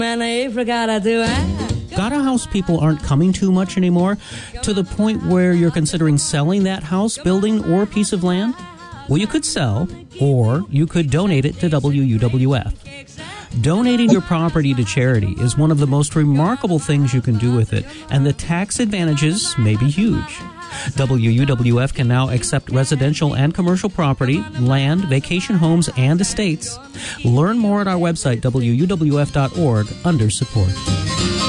Got a house people aren't coming to much anymore, to the point where you're considering selling that house, building, or piece of land? Well, you could sell, or you could donate it to WUWF. Donating your property to charity is one of the most remarkable things you can do with it, and the tax advantages may be huge. WUWF can now accept residential and commercial property, land, vacation homes, and estates. Learn more at our website, WUWF.org, under support.